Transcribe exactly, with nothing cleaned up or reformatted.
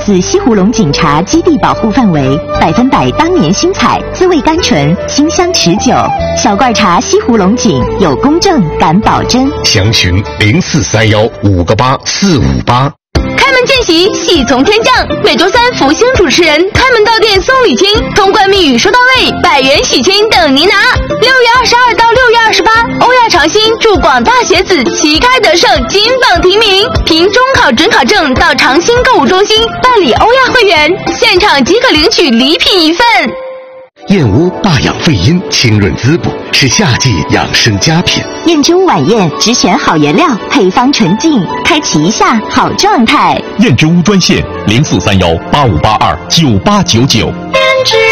自西湖龙井茶基地保护范围，百分百当年新采，滋味甘醇，清香持久。小罐茶西湖龙井有公证，敢保真。 详询零四三幺五个八四五八。 开门见喜，喜从天降。每周三，福星主持人开门到店送礼金，通关密语收到位，百元喜金等您拿。六月二十二到六月二十八，欧亚长兴祝广大学子旗开得胜，金榜题名。凭中考准考证到长兴购物中心办理欧亚会员，现场即可领取礼品一份。 燕窝霸养肺阴，清润滋补，是夏季养生佳品。 燕之屋晚宴只选好原料，配方纯净，开启一下好状态。 燕之屋专线零四三幺八五八二九八九九。 燕之